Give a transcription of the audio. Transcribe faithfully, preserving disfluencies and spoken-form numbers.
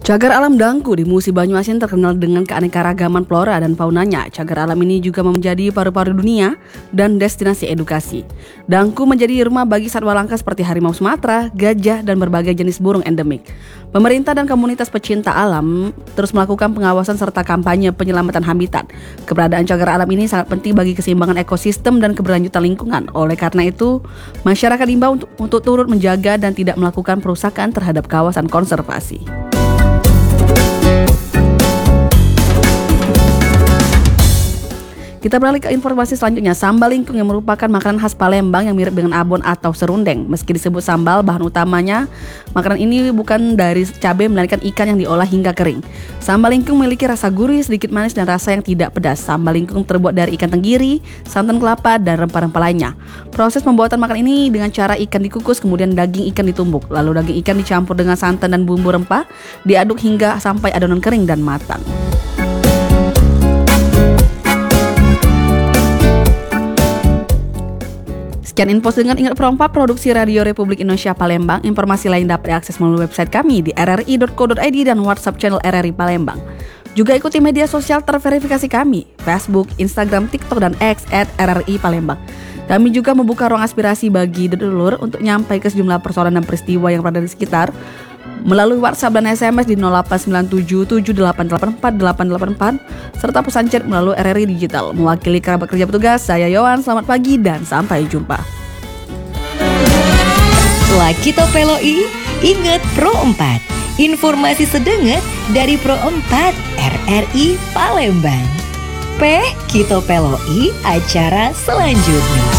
Cagar alam Dangku di Musi Banyuasin terkenal dengan keanekaragaman flora dan faunanya. Cagar alam ini juga menjadi paru-paru dunia dan destinasi edukasi. Dangku menjadi rumah bagi satwa langka seperti harimau Sumatera, gajah, dan berbagai jenis burung endemik. Pemerintah dan komunitas pecinta alam terus melakukan pengawasan serta kampanye penyelamatan habitat. Keberadaan cagar alam ini sangat penting bagi keseimbangan ekosistem dan keberlanjutan lingkungan. Oleh karena itu, masyarakat diimbau untuk, untuk turut menjaga dan tidak melakukan perusakan terhadap kawasan konservasi. Kita beralih ke informasi selanjutnya. Sambal lingkung yang merupakan makanan khas Palembang yang mirip dengan abon atau serundeng. Meski disebut sambal, bahan utamanya makanan ini bukan dari cabai melainkan ikan yang diolah hingga kering. Sambal lingkung memiliki rasa gurih, sedikit manis dan rasa yang tidak pedas. Sambal lingkung terbuat dari ikan tenggiri, santan kelapa dan rempah-rempah lainnya. Proses pembuatan makan ini dengan cara ikan dikukus, kemudian daging ikan ditumbuk. Lalu daging ikan dicampur dengan santan dan bumbu rempah, diaduk hingga sampai adonan kering dan matang. Sekian info dengan Ingat Pro empat Produksi Radio Republik Indonesia Palembang. Informasi lain dapat diakses melalui website kami di r r i dot co dot i d dan WhatsApp channel R R I Palembang. Juga ikuti media sosial terverifikasi kami, Facebook, Instagram, TikTok, dan X at R R I Palembang. Kami juga membuka ruang aspirasi bagi dulur untuk nyampai ke sejumlah persoalan dan peristiwa yang berada di sekitar melalui WhatsApp dan S M S di nol delapan sembilan tujuh tujuh delapan delapan empat delapan delapan empat serta pesan chat melalui R R I Digital. Mewakili kerabat kerja petugas, saya Yohan. Selamat pagi dan sampai jumpa. Wakito Peloi, Ingat Pro empat. Informasi sedenget dari Pro empat R R I Palembang. P Kito Peloi acara selanjutnya.